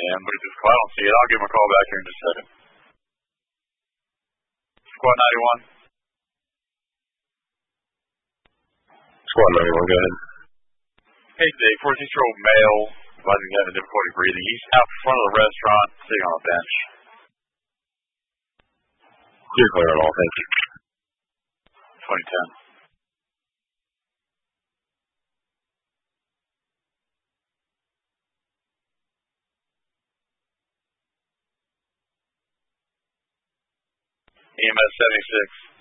man, but I don't see it. I'll give him a call back here in just a second. Squad 91. Squad 91, go ahead. Hey, Dave, 14-year-old male, advising having difficulty breathing. He's out in front of the restaurant, sitting on a bench. Clear on all, thank you. 2010. EMS 76.